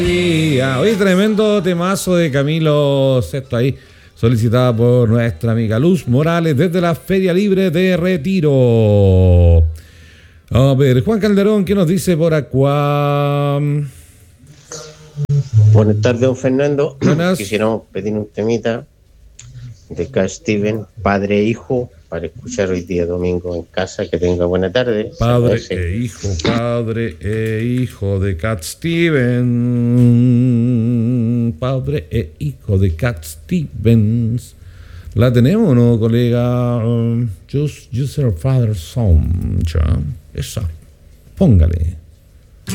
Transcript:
Hoy tremendo temazo de Camilo Sesto ahí, solicitada por nuestra amiga Luz Morales desde la Feria Libre de Retiro. A ver, Juan Calderón, ¿qué nos dice por acá? Buenas tardes, don Fernando. Buenas. Quisiéramos pedir un temita de Cat Stevens, padre e hijo, para escuchar hoy día domingo en casa. Que tenga buena tarde. Padre e hijo de Cat Stevens. Padre e hijo de Cat Stevens. ¿La tenemos o no, colega? Just your father's son. Esa. Póngale.